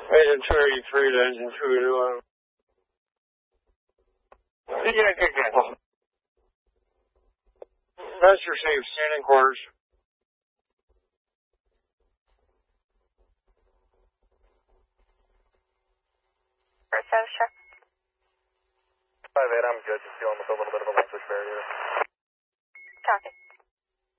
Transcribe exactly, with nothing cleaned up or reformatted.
Engine two eighty-three to engine two eighty-one. Yeah, good, good. That's your safe standing quarters. Reception. five eight, I'm good. Just dealing with a little bit of a language barrier. Copy.